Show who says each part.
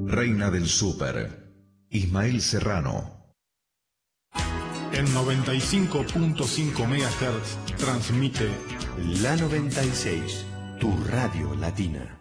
Speaker 1: Reina del Súper, Ismael Serrano.
Speaker 2: En 95.5 MHz transmite
Speaker 3: La 96, tu radio latina.